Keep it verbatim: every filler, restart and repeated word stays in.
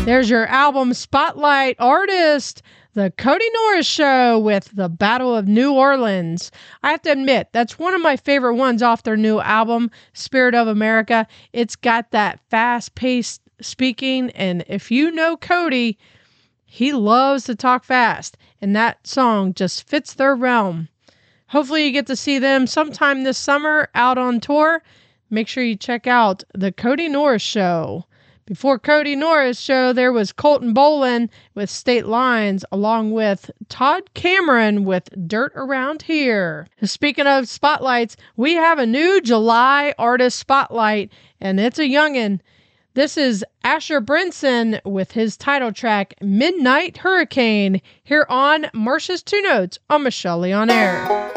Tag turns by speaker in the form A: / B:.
A: There's your album spotlight artist, The Cody Norris Show with The Battle of New Orleans. I have to admit, that's one of my favorite ones off their new album, Spirit of America. It's got that fast-paced speaking, and if you know Cody, he loves to talk fast, and that song just fits their realm. Hopefully you get to see them sometime this summer out on tour. Make sure you check out The Cody Norris Show. Before Cody Norris Show, there was Colton Bolin with State Lines, along with Todd Cameron with Dirt Around Here. Speaking of spotlights, we have a new July artist spotlight, and it's a youngin'. This is Asher Brinson with his title track, Midnight Hurricane, here on Marsha's Two Notes on Michelle Lee on Air.